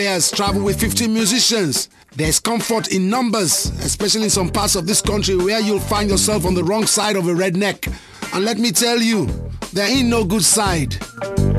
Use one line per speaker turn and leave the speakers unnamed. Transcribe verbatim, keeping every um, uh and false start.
Players travel with fifteen musicians. There's comfort in numbers, especially in some parts of this country where you'll find yourself on the wrong side of a redneck. And let me tell you, there ain't no good side.